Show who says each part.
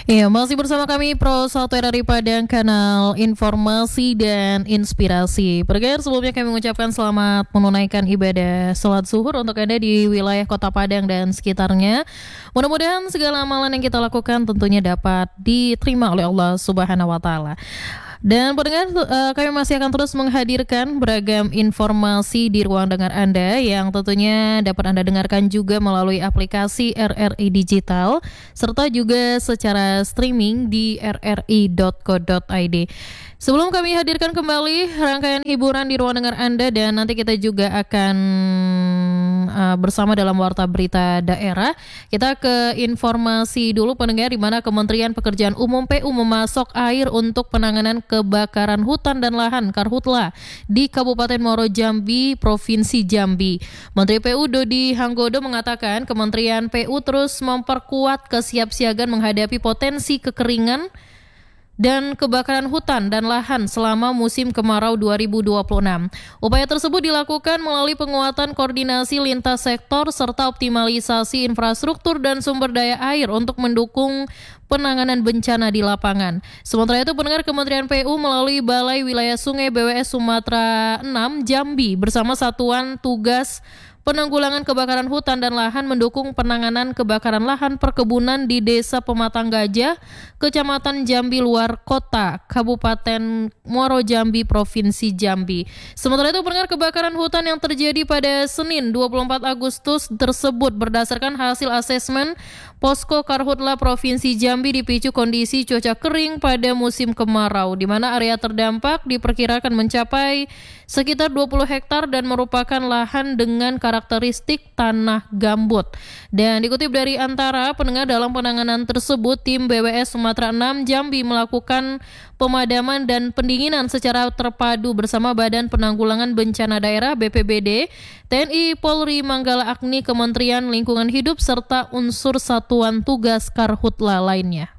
Speaker 1: Iya, masih bersama kami Pro 1 RRI Padang, kanal informasi dan inspirasi. Pendengar, sebelumnya kami mengucapkan selamat menunaikan ibadah sholat zuhur untuk Anda di wilayah Kota Padang dan sekitarnya. Mudah-mudahan segala amalan yang kita lakukan tentunya dapat diterima oleh Allah Subhanahu wa Ta'ala. Dan pendengar, kami masih akan terus menghadirkan beragam informasi di ruang dengar Anda yang tentunya dapat Anda dengarkan juga melalui aplikasi RRI Digital serta juga secara streaming di rri.co.id. Sebelum kami hadirkan kembali rangkaian hiburan di ruang dengar Anda, dan nanti kita juga akan bersama dalam Warta Berita Daerah, kita ke informasi dulu pendengar, di mana Kementerian Pekerjaan Umum PU memasok air untuk penanganan kebakaran hutan dan lahan Karhutla di Kabupaten Muaro Jambi, Provinsi Jambi. Menteri PU Dodi Hanggodo mengatakan Kementerian PU terus memperkuat kesiapsiagaan menghadapi potensi kekeringan dan kebakaran hutan dan lahan selama musim kemarau 2026. Upaya tersebut dilakukan melalui penguatan koordinasi lintas sektor serta optimalisasi infrastruktur dan sumber daya air untuk mendukung penanganan bencana di lapangan. Sementara itu, pendengar, Kementerian PU melalui Balai Wilayah Sungai BWS Sumatera 6 Jambi bersama Satuan Tugas Penanggulangan Kebakaran Hutan dan Lahan mendukung penanganan kebakaran lahan perkebunan di Desa Pematang Gajah, Kecamatan Jambi Luar Kota, Kabupaten Muaro Jambi, Provinsi Jambi. Sementara itu, pendengar, kebakaran hutan yang terjadi pada Senin 24 Agustus tersebut berdasarkan hasil asesmen Posko Karhutla Provinsi Jambi dipicu kondisi cuaca kering pada musim kemarau, di mana area terdampak diperkirakan mencapai sekitar 20 hektar dan merupakan lahan dengan karakteristik tanah gambut. Dan dikutip dari Antara, pendengar, dalam penanganan tersebut tim BWS Sumatera 6 Jambi melakukan pemadaman dan pendinginan secara terpadu bersama Badan Penanggulangan Bencana Daerah BPBD, TNI Polri, Manggala Agni, Kementerian Lingkungan Hidup serta unsur satuan tugas Karhutla lainnya.